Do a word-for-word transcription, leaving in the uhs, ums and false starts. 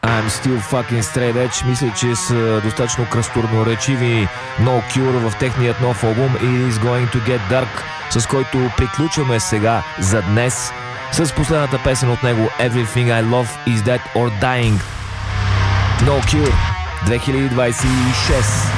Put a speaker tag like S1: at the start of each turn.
S1: I'm Still Fucking Straight Edge. Мисля, че са достатъчно кръстурноречиви No Cure в техният нов албум It Is Going To Get Dark, с който приключваме сега за днес с последната песен от него Everything I Love Is Dead or Dying. No Cure две хиляди двадесет и шеста.